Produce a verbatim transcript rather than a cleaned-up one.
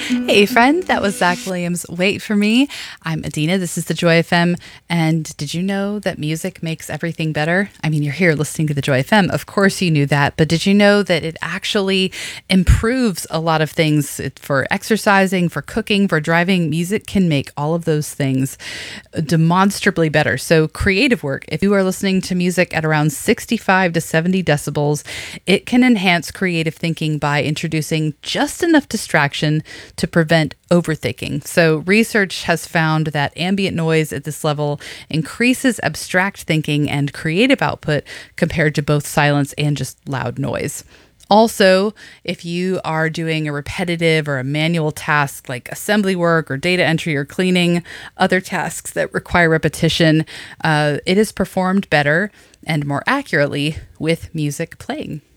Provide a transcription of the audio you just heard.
Hey, friend, that was Zach Williams. Wait for me. I'm Adina. This is the Joy F M. And did you know that music makes everything better? I mean, you're here listening to the Joy F M. Of course, you knew that. But did you know that it actually improves a lot of things It- for exercising, for cooking, for driving? Music can make all of those things demonstrably better. So, creative work, if you are listening to music at around sixty-five to seventy decibels, it can enhance creative thinking by introducing just enough distraction to prevent overthinking. So, research has found that ambient noise at this level increases abstract thinking and creative output compared to both silence and just loud noise. Also, if you are doing a repetitive or a manual task like assembly work or data entry or cleaning, other tasks that require repetition, uh, it is performed better and more accurately with music playing.